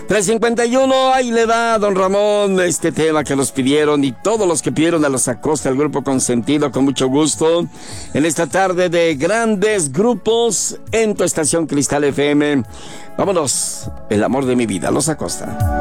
351, ahí le va, don Ramón, este tema que nos pidieron y todos los que pidieron a los Acosta, el grupo Consentido, con mucho gusto, en esta tarde de grandes grupos en tu estación Cristal FM. Vámonos, el amor de mi vida, los Acosta.